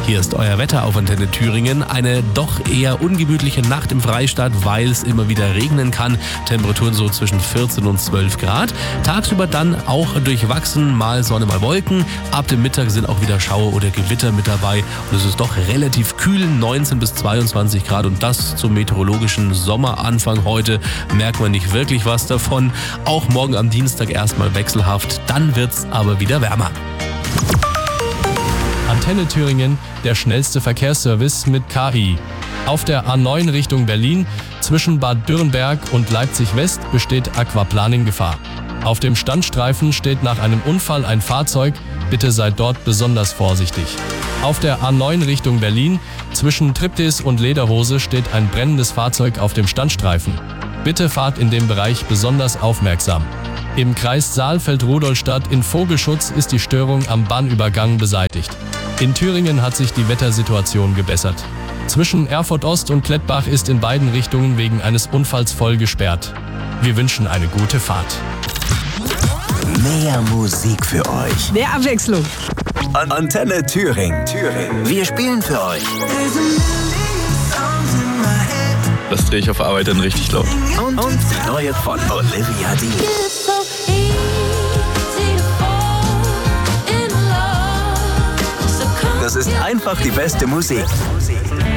Hier ist euer Wetter auf Antenne Thüringen. Eine doch eher ungemütliche Nacht im Freistaat, weil es immer wieder regnen kann. Temperaturen so zwischen 14 und 12 Grad. Tagsüber dann auch durchwachsen, mal Sonne, mal Wolken. Ab dem Mittag sind auch wieder Schauer oder Gewitter mit dabei. Und es ist doch relativ kühl, 19 bis 22 Grad. Und das zum meteorologischen Sommeranfang heute merkt man nicht wirklich was davon. Auch morgen am Dienstag erstmal wechselhaft. Dann wird's aber wieder wärmer. Antenne Thüringen, der schnellste Verkehrsservice mit KI. Auf der A9 Richtung Berlin zwischen Bad Dürrenberg und Leipzig West besteht Aquaplaning-Gefahr. Auf dem Standstreifen steht nach einem Unfall ein Fahrzeug, bitte seid dort besonders vorsichtig. Auf der A9 Richtung Berlin zwischen Triptis und Lederhose steht ein brennendes Fahrzeug auf dem Standstreifen. Bitte fahrt in dem Bereich besonders aufmerksam. Im Kreis Saalfeld-Rudolstadt in Vogelschutz ist die Störung am Bahnübergang beseitigt. In Thüringen hat sich die Wettersituation gebessert. Zwischen Erfurt Ost und Klettbach ist in beiden Richtungen wegen eines Unfalls voll gesperrt. Wir wünschen eine gute Fahrt. Mehr Musik für euch. Mehr Abwechslung. Antenne Thüringen. Wir spielen für euch. Das drehe ich auf Arbeit dann richtig laut. Und die neue von Olivia Dean. Das ist einfach die beste Musik.